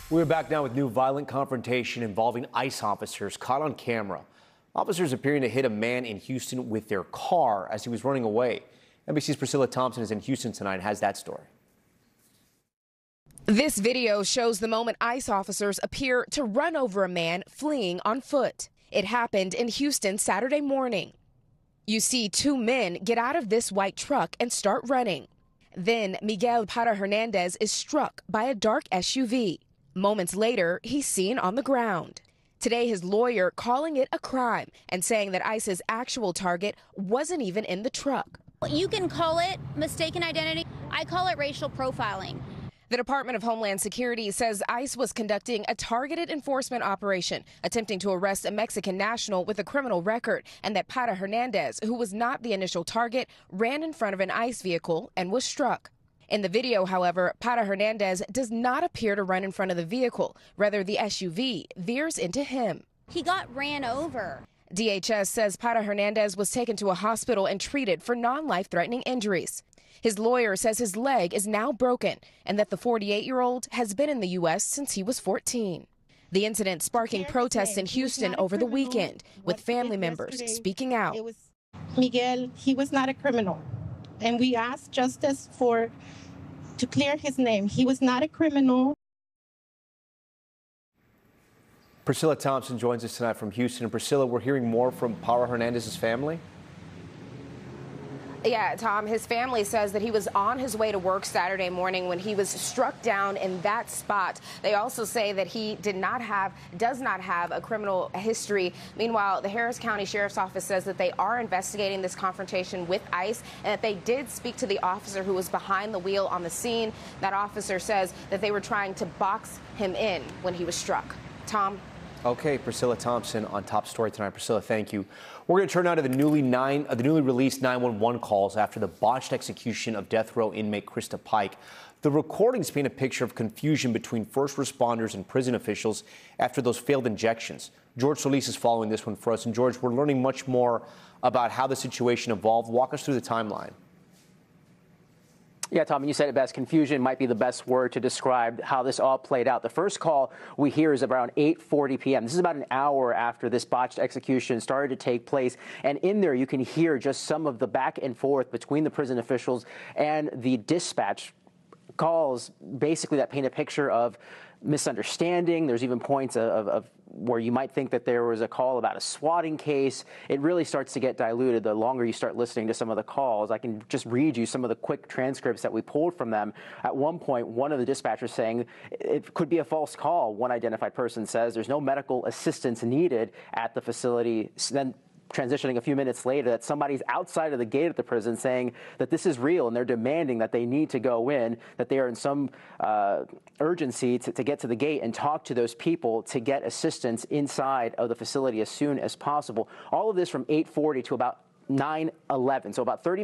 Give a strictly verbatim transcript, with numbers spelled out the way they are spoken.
We're back now with new violent confrontation involving ICE officers caught on camera. Officers appearing to hit a man in Houston with their car as he was running away. N B C's Priscilla Thompson is in Houston tonight and has that story. This video shows the moment ICE officers appear to run over a man fleeing on foot. It happened in Houston Saturday morning. You see two men get out of this white truck and start running. Then Miguel Para Hernandez is struck by a dark S U V. Moments later, he's seen on the ground. Today, his lawyer calling it a crime and saying that ICE's actual target wasn't even in the truck. You can call it mistaken identity. I call it racial profiling. The Department of Homeland Security says ICE was conducting a targeted enforcement operation, attempting to arrest a Mexican national with a criminal record, and that Para Hernandez, who was not the initial target, ran in front of an ICE vehicle and was struck. In the video, however, Para Hernandez does not appear to run in front of the vehicle. Rather, the S U V veers into him. He got ran over. D H S says Para Hernandez was taken to a hospital and treated for non-life-threatening injuries. His lawyer says his leg is now broken and that the forty-eight-year-old has been in the U S since he was fourteen. The incident sparking protests in Houston over the weekend, with family members speaking out. It was Miguel, he was not a criminal, and we asked justice for to clear his name. He was not a criminal. Priscilla Thompson joins us tonight from Houston. And Priscilla, we're hearing more from Para Hernandez's family. Yeah, Tom, his family says that he was on his way to work Saturday morning when he was struck down in that spot. They also say that he did not have, does not have a criminal history. Meanwhile, the Harris County Sheriff's Office says that they are investigating this confrontation with ICE and that they did speak to the officer who was behind the wheel on the scene. That officer says that they were trying to box him in when he was struck. Tom? Okay, Priscilla Thompson on Top Story tonight. Priscilla, thank you. We're going to turn now to the newly nine, uh, the newly released nine one one calls after the botched execution of death row inmate Krista Pike. The recordings paint a picture of confusion between first responders and prison officials after those failed injections. George Solis is following this one for us. And George, we're learning much more about how the situation evolved. Walk us through the timeline. Yeah, Tom, you said it best. Confusion might be the best word to describe how this all played out. The first call we hear is around eight forty p m This is about an hour after this botched execution started to take place. And in there, you can hear just some of the back and forth between the prison officials and the dispatch calls, basically that paint a picture of misunderstanding. There's even points of, of, of where you might think that there was a call about a swatting case. It really starts to get diluted the longer you start listening to some of the calls. I can just read you some of the quick transcripts that we pulled from them. At one point, one of the dispatchers saying it could be a false call. One identified person says there's no medical assistance needed at the facility. Then transitioning a few minutes later, that somebody's outside of the gate at the prison saying that this is real and they're demanding that they need to go in, that they are in some uh, urgency to, to get to the gate and talk to those people to get assistance inside of the facility as soon as possible. All of this from eight forty to about nine eleven, so about thirty minutes.